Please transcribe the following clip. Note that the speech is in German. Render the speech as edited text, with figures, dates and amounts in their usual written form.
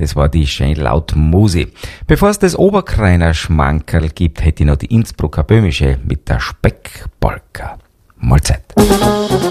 Das war die schön laut Musi. Bevor es das Oberkreiner Schmankerl gibt, hätte ich noch die Innsbrucker Böhmische mit der Speckpolka. Mahlzeit.